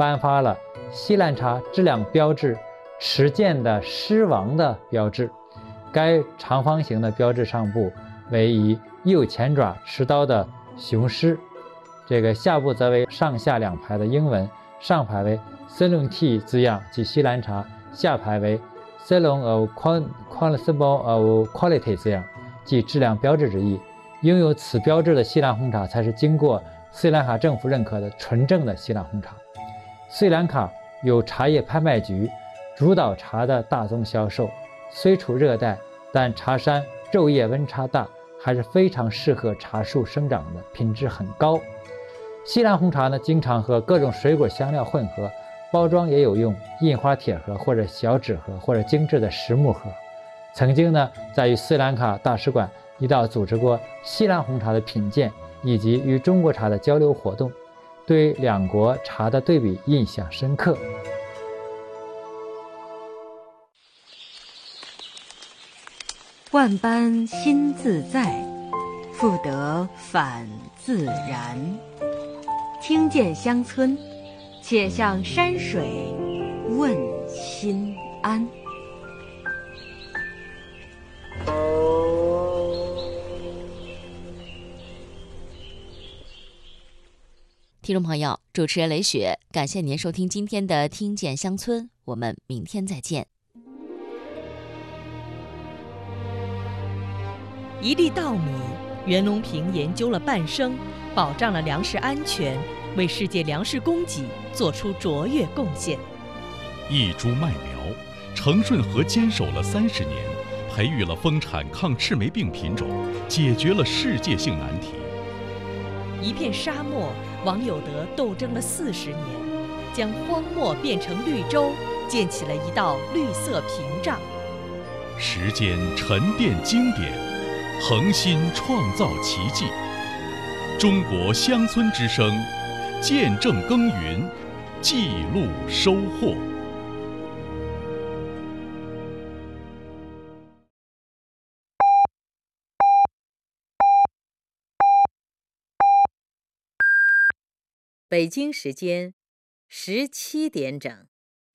颁发了西兰茶质量标志持剑的狮王的标志。该长方形的标志上部为以右前爪持刀的雄狮，这个下部则为上下两排的英文，上排为 Ceylon Tea 字样即西兰茶，下排为 Ceylon of Quality of Quality 字样即质量标志之意。拥有此标志的西兰红茶才是经过斯里兰卡政府认可的纯正的西兰红茶。斯里兰卡有茶叶拍卖局主导茶的大宗销售，虽处热带，但茶山昼夜温差大，还是非常适合茶树生长的，品质很高。西兰红茶呢，经常和各种水果香料混合，包装也有用印花铁盒或者小纸盒或者精致的实木盒。曾经呢，在与斯里兰卡大使馆一道组织过西兰红茶的品鉴以及与中国茶的交流活动，对两国茶的对比印象深刻。 万般心自在，复得返自然。听见乡村，且向山水问心安。 听众朋友，主持人雷雪，感谢您收听今天的《听见乡村》，我们明天再见。 一粒稻米，袁隆平研究了半生，保障了粮食安全，为世界粮食供给做出卓越贡献。 一株麦苗，程顺和坚守了30年，培育了丰产抗赤霉病品种，解决了世界性难题。 一片沙漠，王有德斗争了40年，将荒漠变成绿洲，建起了一道绿色屏障。 时间沉淀经典，恒心创造奇迹。中国乡村之声，见证耕耘，记录收获。 北京时间17点整。